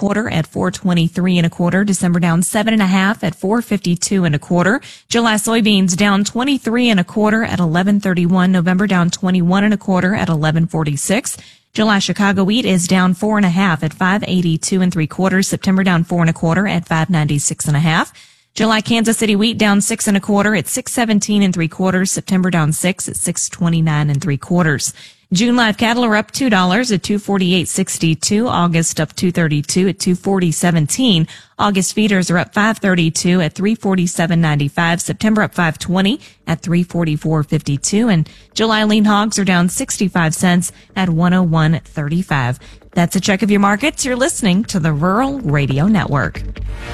1/4 at 4.23 1/4. December down 7.5 at 4.52 1/4. July soybeans down 23 1/4 at 11.31. November down 21 1/4 at 11.46. July Chicago wheat is down 4.5 at 5.82 3/4. September down 4 1/4 at 5.96 1/2. July Kansas City wheat down 6 1/4 at 6.17 3/4. September down 6 at 6.29 3/4. June live cattle are up $2 at 248.62. August up 2.32 at 240.17. August feeders are up 5.32 at 347.95. September up 5.20 at 344.52. And July lean hogs are down 65 cents at 101.35. That's a check of your markets. You're listening to the Rural Radio Network.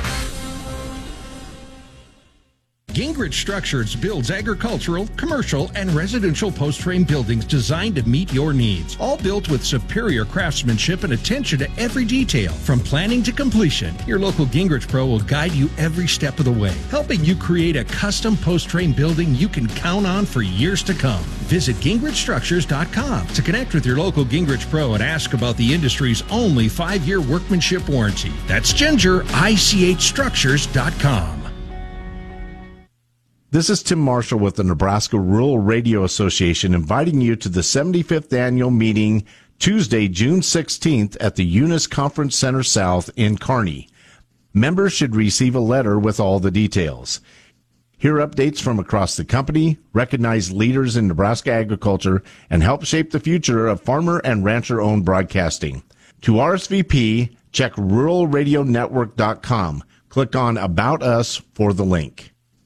Gingrich Structures builds agricultural, commercial, and residential post-frame buildings designed to meet your needs. All built with superior craftsmanship and attention to every detail. From planning to completion, your local Gingrich Pro will guide you every step of the way, helping you create a custom post-frame building you can count on for years to come. Visit GingrichStructures.com to connect with your local Gingrich Pro and ask about the industry's only 5-year workmanship warranty. That's GingerICHStructures.com. This is Tim Marshall with the Nebraska Rural Radio Association inviting you to the 75th annual meeting Tuesday, June 16th at the Eunice Conference Center South in Kearney. Members should receive a letter with all the details. Hear updates from across the company, recognize leaders in Nebraska agriculture, and help shape the future of farmer and rancher-owned broadcasting. To RSVP, check ruralradionetwork.com. Click on About Us for the link.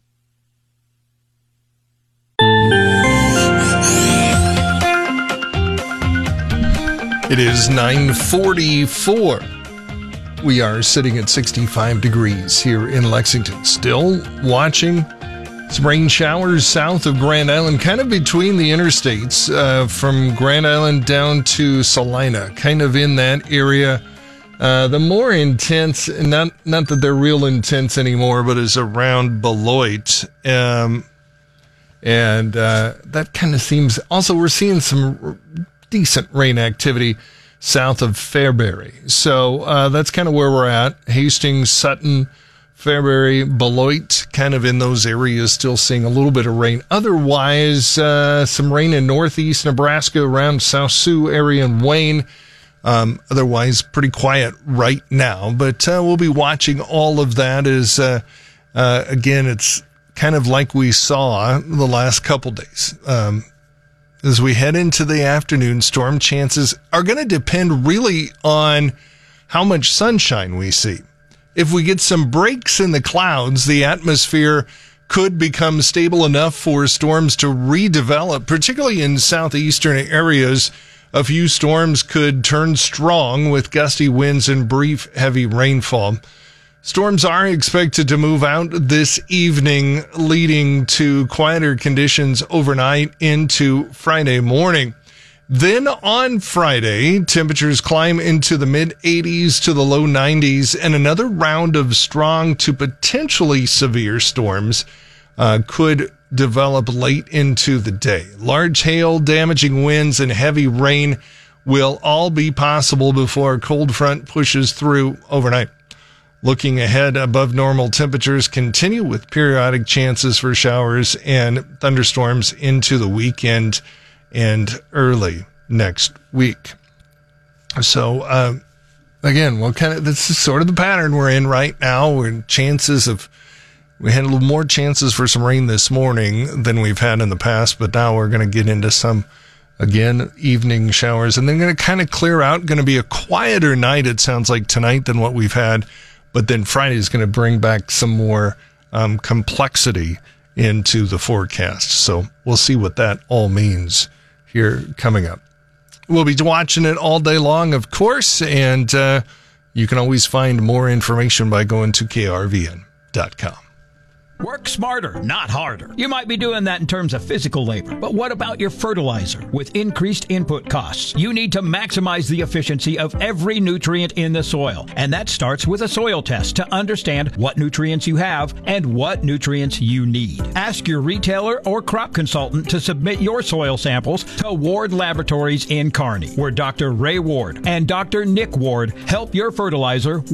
It is 9:44. We are sitting at 65 degrees here in Lexington. Still watching some rain showers south of Grand Island, kind of between the interstates, from Grand Island down to Salina, kind of in that area. The more intense, not that they're real intense anymore, but is around Beloit. And that kind of seems... Also, we're seeing some decent rain activity south of Fairbury. So that's kind of where we're at. Hastings, Sutton, Fairbury, Beloit, kind of in those areas, still seeing a little bit of rain. Otherwise, some rain in northeast Nebraska around South Sioux area and Wayne. Otherwise, pretty quiet right now. But we'll be watching all of that as, again, it's kind of like we saw the last couple days. As we head into the afternoon, storm chances are going to depend really on how much sunshine we see. If we get some breaks in the clouds, the atmosphere could become stable enough for storms to redevelop, particularly in southeastern areas. A few storms could turn strong with gusty winds and brief heavy rainfall. Storms are expected to move out this evening, leading to quieter conditions overnight into Friday morning. Then on Friday, temperatures climb into the mid-80s to the low 90s, and another round of strong to potentially severe storms could develop late into the day. Large hail, damaging winds, and heavy rain will all be possible before a cold front pushes through overnight. Looking ahead, above normal temperatures continue with periodic chances for showers and thunderstorms into the weekend and early next week. So, again, this is sort of the pattern we're in right now. We had a little more chances for some rain this morning than we've had in the past, but now we're going to get into some, again, evening showers, and they're going to kind of clear out. Going to be a quieter night, it sounds like, tonight than what we've had. But then Friday is going to bring back some more complexity into the forecast. So we'll see what that all means here coming up. We'll be watching it all day long, of course, and you can always find more information by going to krvn.com. Work smarter, not harder. You might be doing that in terms of physical labor, but what about your fertilizer? With increased input costs, you need to maximize the efficiency of every nutrient in the soil. And that starts with a soil test to understand what nutrients you have and what nutrients you need. Ask your retailer or crop consultant to submit your soil samples to Ward Laboratories in Kearney, where Dr. Ray Ward and Dr. Nick Ward help your fertilizer